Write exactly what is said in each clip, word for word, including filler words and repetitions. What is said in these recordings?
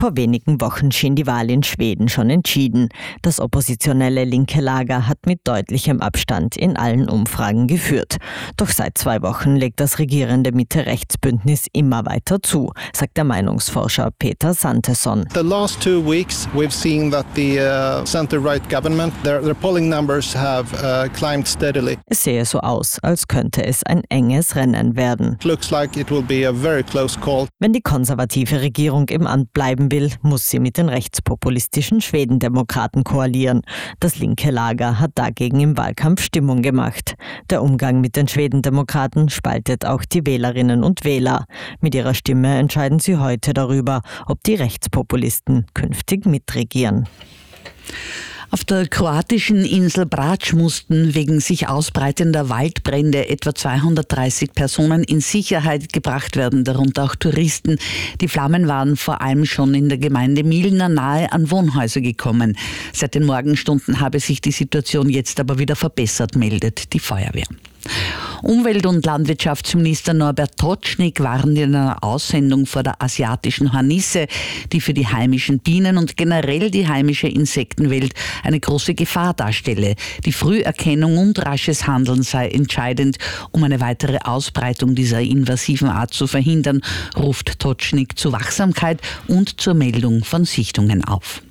Vor wenigen Wochen schien die Wahl in Schweden schon entschieden. Das oppositionelle linke Lager hat mit deutlichem Abstand in allen Umfragen geführt. Doch seit zwei Wochen legt das regierende Mitte-Rechts-Bündnis immer weiter zu, sagt der Meinungsforscher Peter Santesson. The last two weeks we've seen that the uh, center-right government, their, their polling numbers have uh, climbed steadily. Es sehe so aus, als könnte es ein enges Rennen werden. It looks like it will be a very close call. Wenn die konservative Regierung im Amt bleiben will, muss sie mit den rechtspopulistischen Schwedendemokraten koalieren. Das linke Lager hat dagegen im Wahlkampf Stimmung gemacht. Der Umgang mit den Schwedendemokraten spaltet auch die Wählerinnen und Wähler. Mit ihrer Stimme entscheiden sie heute darüber, ob die Rechtspopulisten künftig mitregieren. Auf der kroatischen Insel Brač mussten wegen sich ausbreitender Waldbrände etwa zweihundertdreißig Personen in Sicherheit gebracht werden, darunter auch Touristen. Die Flammen waren vor allem schon in der Gemeinde Milna nahe an Wohnhäuser gekommen. Seit den Morgenstunden habe sich die Situation jetzt aber wieder verbessert, meldet die Feuerwehr. Umwelt- und Landwirtschaftsminister Norbert Tocznik warnt in einer Aussendung vor der asiatischen Hornisse, die für die heimischen Bienen und generell die heimische Insektenwelt eine große Gefahr darstelle. Die Früherkennung und rasches Handeln sei entscheidend, um eine weitere Ausbreitung dieser invasiven Art zu verhindern, ruft Tocznik zu Wachsamkeit und zur Meldung von Sichtungen auf.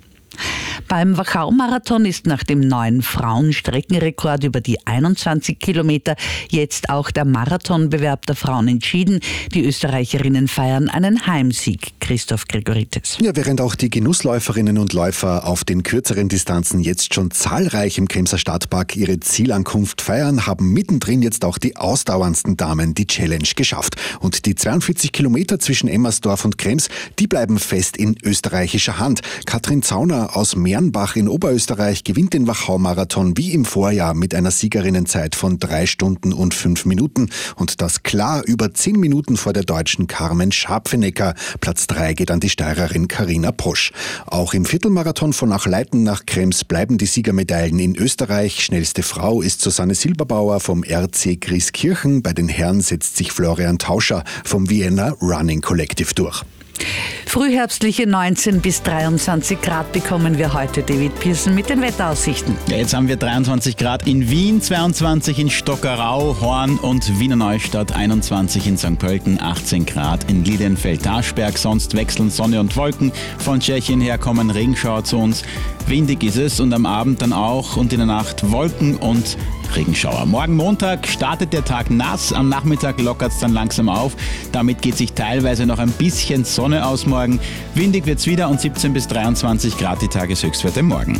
Beim Wachau-Marathon ist nach dem neuen Frauenstreckenrekord über die einundzwanzig Kilometer jetzt auch der Marathonbewerb der Frauen entschieden. Die Österreicherinnen feiern einen Heimsieg. Christoph Gregoritis. Ja, während auch die Genussläuferinnen und Läufer auf den kürzeren Distanzen jetzt schon zahlreich im Kremser Stadtpark ihre Zielankunft feiern, haben mittendrin jetzt auch die ausdauerndsten Damen die Challenge geschafft. Und die zweiundvierzig Kilometer zwischen Emmersdorf und Krems, die bleiben fest in österreichischer Hand. Katrin Zauner aus Mernbach in Oberösterreich gewinnt den Wachau-Marathon wie im Vorjahr mit einer Siegerinnenzeit von drei Stunden und fünf Minuten. Und das klar über zehn Minuten vor der Deutschen Carmen Scharpfenegger. Platz drei geht an die Steirerin Carina Posch. Auch im Viertelmarathon von Achleiten nach Krems bleiben die Siegermedaillen in Österreich. Schnellste Frau ist Susanne Silberbauer vom R C Grieskirchen. Bei den Herren setzt sich Florian Tauscher vom Vienna Running Collective durch. Frühherbstliche neunzehn bis dreiundzwanzig Grad bekommen wir heute. David Pearson mit den Wetteraussichten. Ja, jetzt haben wir dreiundzwanzig Grad in Wien, zweiundzwanzig in Stockerau, Horn und Wiener Neustadt, einundzwanzig in Sankt Pölten, achtzehn Grad in Lilienfeld-Aschberg. Sonst wechseln Sonne und Wolken. Von Tschechien her kommen Regenschauer zu uns. Windig ist es und am Abend dann auch und in der Nacht Wolken und Regenschauer. Morgen Montag startet der Tag nass, am Nachmittag lockert es dann langsam auf. Damit geht sich teilweise noch ein bisschen Sonne aus morgen. Windig wird es wieder und siebzehn bis dreiundzwanzig Grad die Tageshöchstwerte morgen.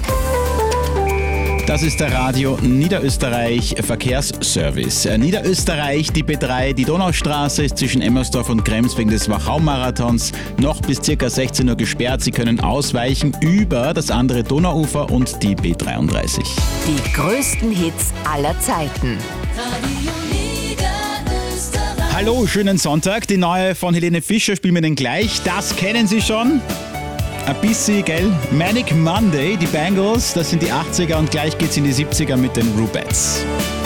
Das ist der Radio Niederösterreich Verkehrsservice. Niederösterreich, die B drei, die Donaustraße ist zwischen Emmersdorf und Krems wegen des Wachau-Marathons noch bis ca. sechzehn Uhr gesperrt. Sie können ausweichen über das andere Donauufer und die B dreiunddreißig. Die größten Hits aller Zeiten. Hallo, schönen Sonntag. Die neue von Helene Fischer spielen wir denn gleich. Das kennen Sie schon. Ein bisschen, gell? Manic Monday, die Bangles, das sind die achtziger und gleich geht's in die siebziger mit den Rubettes.